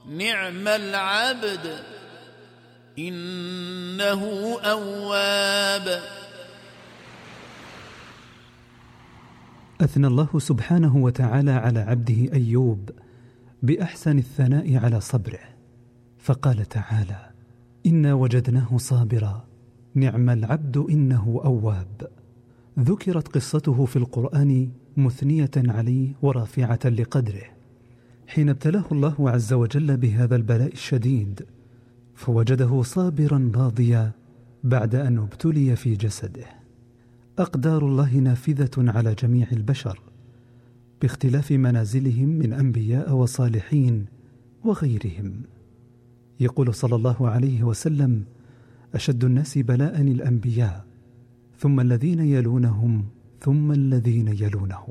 نعم العبد إنه أواب. أثنى الله سبحانه وتعالى على عبده أيوب بأحسن الثناء على صبره، فقال تعالى: إنا وجدناه صابرا نعم العبد إنه أواب. ذكرت قصته في القرآن مثنية عليه ورافعة لقدره، حين ابتلاه الله عز وجل بهذا البلاء الشديد، فوجده صابرا راضيا بعد أن ابتلي في جسده. أقدار الله نافذة على جميع البشر باختلاف منازلهم من أنبياء وصالحين وغيرهم. يقول صلى الله عليه وسلم: أشد الناس بلاء الأنبياء، ثم الذين يلونهم، ثم الذين يلونهم.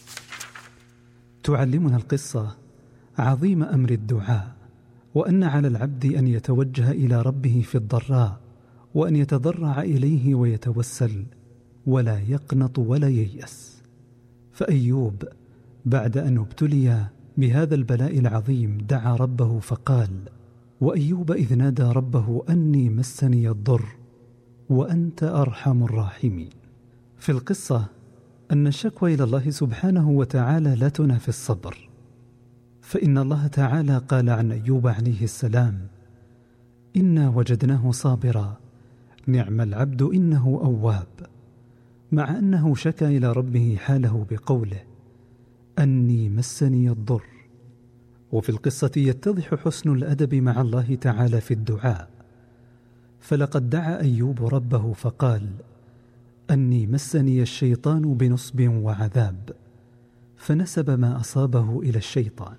تعلمنا القصة عظيم أمر الدعاء، وأن على العبد أن يتوجه إلى ربه في الضراء، وأن يتضرع إليه ويتوسل، ولا يقنط ولا ييأس. فأيوب بعد أن ابتلي بهذا البلاء العظيم دعا ربه فقال: وأيوب إذ نادى ربه أني مسني الضر وأنت أرحم الراحمين. في القصة أن الشكوى إلى الله سبحانه وتعالى لا تنافي الصبر، فإن الله تعالى قال عن أيوب عليه السلام: إنا وجدناه صابرا نعم العبد إنه أواب، مع أنه شكى إلى ربه حاله بقوله: أني مسني الضر. وفي القصة يتضح حسن الأدب مع الله تعالى في الدعاء، فلقد دعا أيوب ربه فقال: أني مسني الشيطان بنصب وعذاب، فنسب ما أصابه إلى الشيطان.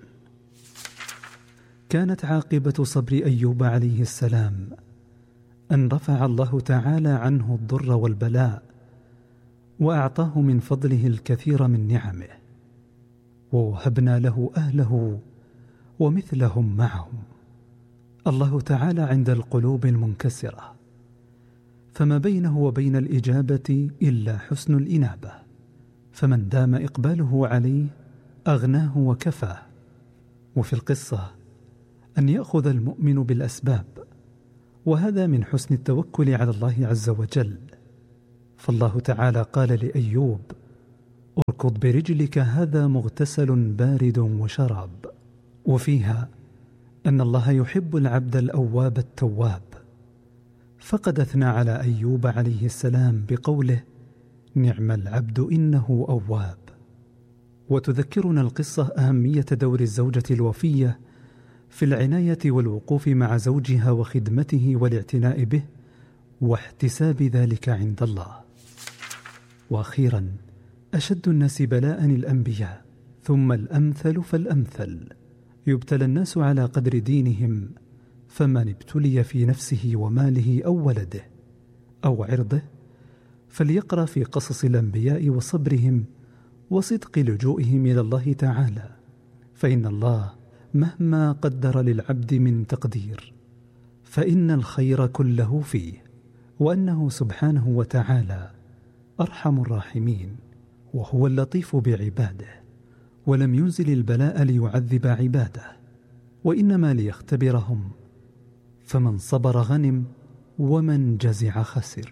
كانت عاقبة صبر أيوب عليه السلام أن رفع الله تعالى عنه الضر والبلاء، وأعطاه من فضله الكثير من نعمه، ووهبنا له أهله ومثلهم معهم. الله تعالى عند القلوب المنكسرة، فما بينه وبين الإجابة إلا حسن الإنابة، فمن دام إقباله عليه أغناه وكفاه. وفي القصة أن يأخذ المؤمن بالأسباب، وهذا من حسن التوكل على الله عز وجل. فالله تعالى قال لأيوب: اركض برجلك هذا مغتسل بارد وشراب. وفيها أن الله يحب العبد الأواب التواب، فقد أثنى على أيوب عليه السلام بقوله: نعم العبد إنه أواب. وتذكرنا القصة أهمية دور الزوجة الوفية في العناية والوقوف مع زوجها وخدمته والاعتناء به واحتساب ذلك عند الله. وأخيرا، أشد الناس بلاء الأنبياء، ثم الأمثل فالأمثل. يبتلى الناس على قدر دينهم، فمن ابتلي في نفسه وماله أو ولده أو عرضه فليقرأ في قصص الأنبياء وصبرهم وصدق لجوئهم إلى الله تعالى، فإن الله مهما قدر للعبد من تقدير فإن الخير كله فيه، وأنه سبحانه وتعالى أرحم الراحمين، وهو اللطيف بعباده، ولم ينزل البلاء ليعذب عباده، وإنما ليختبرهم، فمن صبر غنم ومن جزع خسر.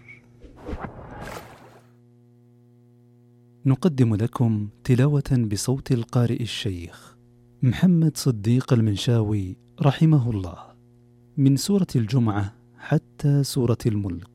نقدم لكم تلاوة بصوت القارئ الشيخ محمد صديق المنشاوي رحمه الله من سورة الجمعة حتى سورة الملك.